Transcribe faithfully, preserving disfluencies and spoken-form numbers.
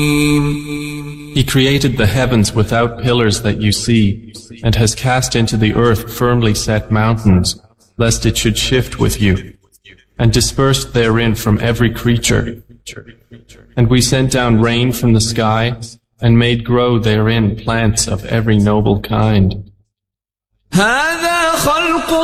He created the heavens without pillars that you see, and has cast into the earth firmly set mountains, lest it should shift with you, and dispersed therein from every creature. And we sent down rain from the sky, and made grow therein plants of every noble kind.